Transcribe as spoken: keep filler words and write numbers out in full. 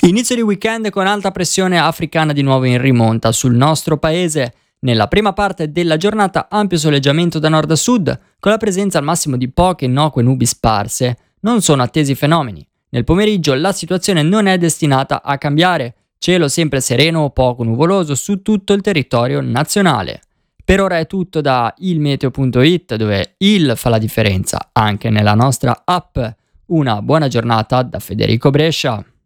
Inizio di weekend con alta pressione africana di nuovo in rimonta sul nostro paese. Nella prima parte della giornata ampio soleggiamento da nord a sud, con la presenza al massimo di poche innocue nubi sparse. Non sono attesi fenomeni. Nel pomeriggio la situazione non è destinata a cambiare. Cielo sempre sereno o poco nuvoloso su tutto il territorio nazionale. Per ora è tutto da ilmeteo punto it, dove il fa la differenza anche nella nostra app. Una buona giornata da Federico Brescia.